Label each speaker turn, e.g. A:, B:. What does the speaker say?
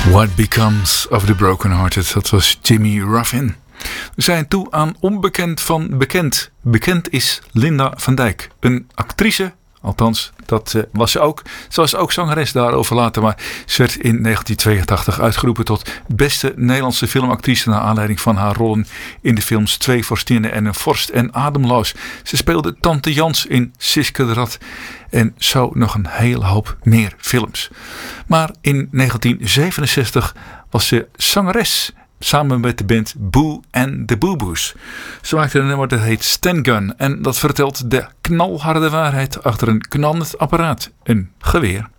A: What Becomes of the Broken Hearted, dat was Jimmy Ruffin. We zijn toe aan onbekend van bekend. Bekend is Linda van Dijk, een actrice. Althans, dat was ze ook. Ze was ook zangeres daarover later. Maar ze werd in 1982 uitgeroepen tot beste Nederlandse filmactrice naar aanleiding van haar rollen in de films Twee vorstinnen en een vorst en Ademloos. Ze speelde Tante Jans in Siske de Rat en zo nog een hele hoop meer films. Maar in 1967 was ze zangeres samen met de band Boo and the Boo Boos. Ze maakte een nummer dat heet Stand Gun. En dat vertelt de knalharde waarheid achter een knallend apparaat. Een geweer.